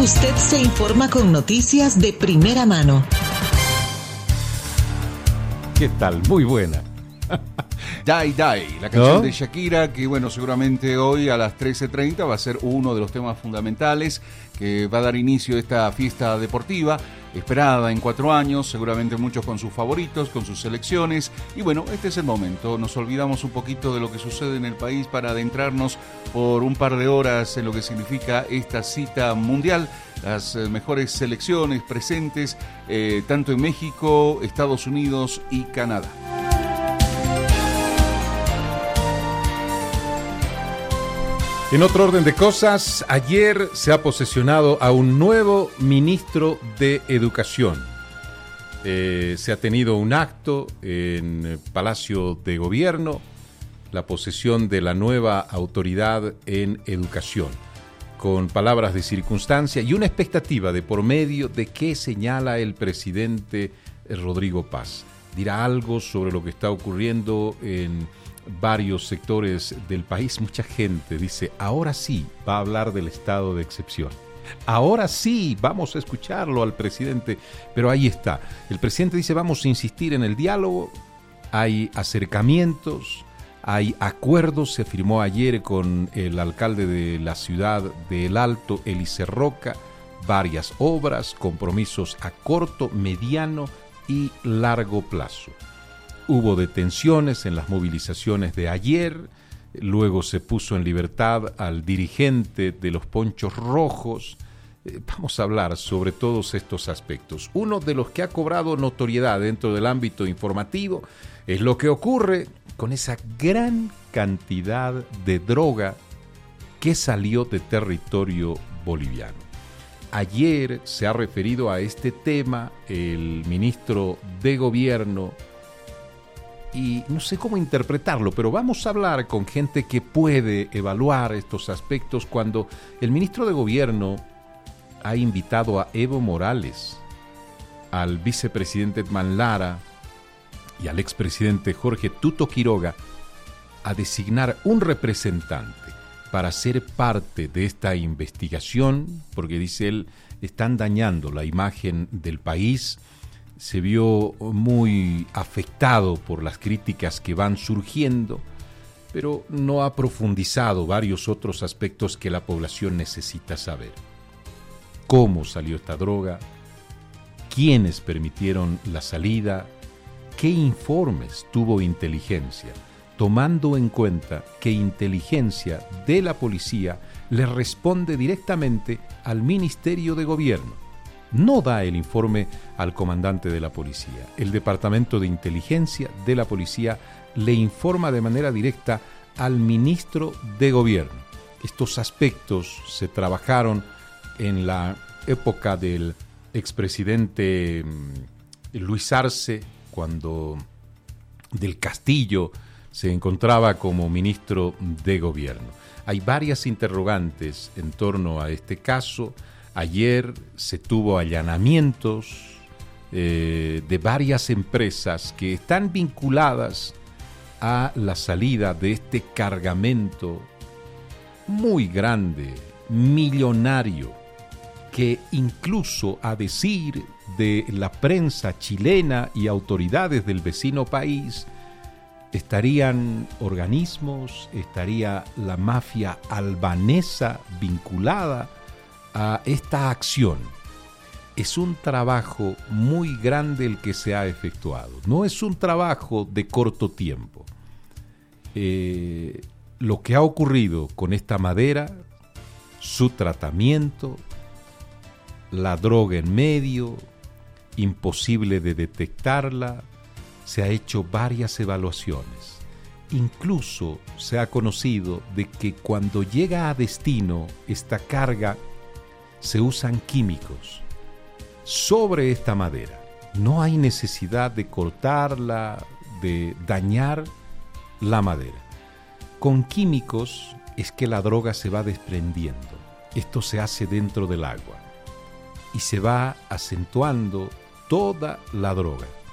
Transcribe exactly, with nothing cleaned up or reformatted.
Usted se informa con noticias de primera mano. ¿Qué tal? Muy buena. Die Die, la canción ¿No? de Shakira, que bueno, seguramente hoy a las trece treinta va a ser uno de los temas fundamentales que va a dar inicio a esta fiesta deportiva, esperada en cuatro años, seguramente muchos con sus favoritos, con sus selecciones, y bueno, este es el momento, nos olvidamos un poquito de lo que sucede en el país para adentrarnos por un par de horas en lo que significa esta cita mundial, las eh, mejores selecciones presentes, eh, tanto en México, Estados Unidos y Canadá. En otro orden de cosas, ayer se ha posesionado a un nuevo ministro de Educación. Eh, se ha tenido un acto en el Palacio de Gobierno, la posesión de la nueva autoridad en educación, con palabras de circunstancia y una expectativa de por medio de qué señala el presidente Rodrigo Paz. Dirá algo sobre lo que está ocurriendo en varios sectores del país. Mucha gente dice, ahora sí va a hablar del estado de excepción. Ahora sí vamos a escucharlo al presidente. Pero ahí está. El presidente dice, vamos a insistir en el diálogo. Hay acercamientos, hay acuerdos. Se firmó ayer con el alcalde de la ciudad de El Alto, Elicer Roca, varias obras, compromisos a corto, mediano y largo plazo. Hubo detenciones en las movilizaciones de ayer, luego se puso en libertad al dirigente de los Ponchos Rojos. Eh, vamos a hablar sobre todos estos aspectos. Uno de los que ha cobrado notoriedad dentro del ámbito informativo es lo que ocurre con esa gran cantidad de droga que salió de territorio boliviano. Ayer se ha referido a este tema el ministro de Gobierno, y no sé cómo interpretarlo, pero vamos a hablar con gente que puede evaluar estos aspectos cuando el ministro de Gobierno ha invitado a Evo Morales, al vicepresidente Edman Lara y al expresidente Jorge Tuto Quiroga a designar un representante para ser parte de esta investigación, porque dice él, están dañando la imagen del país. Se vio muy afectado por las críticas que van surgiendo, pero no ha profundizado varios otros aspectos que la población necesita saber. ¿Cómo salió esta droga? ¿Quiénes permitieron la salida? ¿Qué informes tuvo inteligencia? Tomando en cuenta que inteligencia de la policía le responde directamente al Ministerio de Gobierno. No da el informe al comandante de la policía. El Departamento de Inteligencia de la Policía le informa de manera directa al ministro de Gobierno. Estos aspectos se trabajaron en la época del expresidente Luis Arce, cuando Del Castillo se encontraba como ministro de Gobierno. Hay varias interrogantes en torno a este caso. Ayer se tuvo allanamientos eh, de varias empresas que están vinculadas a la salida de este cargamento muy grande, millonario, que incluso a decir de la prensa chilena y autoridades del vecino país, estarían organismos, estaría la mafia albanesa vinculada a esta acción. Es un trabajo muy grande el que se ha efectuado. No es un trabajo de corto tiempo. Eh, lo que ha ocurrido con esta madera, su tratamiento, la droga en medio, imposible de detectarla, se ha hecho varias evaluaciones. Incluso se ha conocido de que cuando llega a destino esta carga, se usan químicos sobre esta madera. No hay necesidad de cortarla, de dañar la madera. Con químicos es que la droga se va desprendiendo. Esto se hace dentro del agua y se va acentuando toda la droga.